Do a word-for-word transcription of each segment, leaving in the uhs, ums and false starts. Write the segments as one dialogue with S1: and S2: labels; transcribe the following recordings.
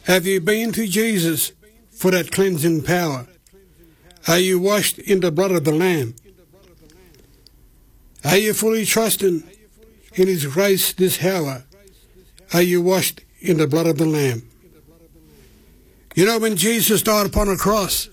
S1: Have you been to Jesus for that cleansing power? Are you washed in the blood of the Lamb? Are you fully trusting in His grace this hour? Are you washed in the blood of the Lamb? You know, when Jesus died upon a cross,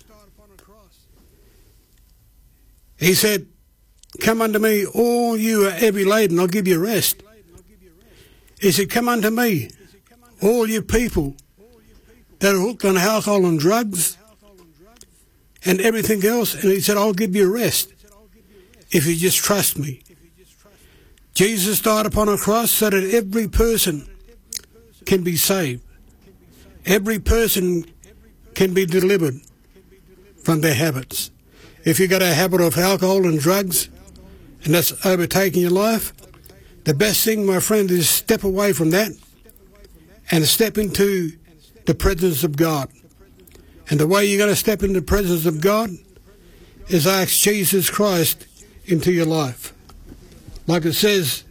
S1: He said, "Come unto me, all you are heavy laden, I'll give you rest." He said, "Come unto me, all you people that are hooked on alcohol and drugs and everything else." And He said, "I'll give you rest if you just trust me." Jesus died upon a cross so that every person can be saved. Every person can be delivered from their habits. If you've got a habit of alcohol and drugs and that's overtaking your life, the best thing, my friend, is step away from that and step into the presence of God. And the way you're going to step into the presence of God is ask Jesus Christ into your life. Like it says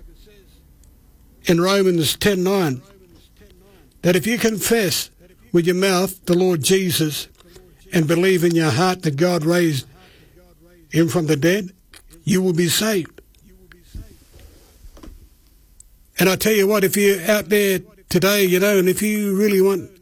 S1: in Romans ten nine, that if you confess with your mouth the Lord Jesus and believe in your heart that God raised Him from the dead, you will be saved. And I tell you what, if you're out there today, you know, and if you really want